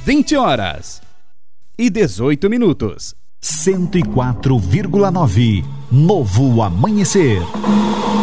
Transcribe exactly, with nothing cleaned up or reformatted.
vinte horas e dezoito minutos. cento e quatro vírgula nove Novo Amanhecer.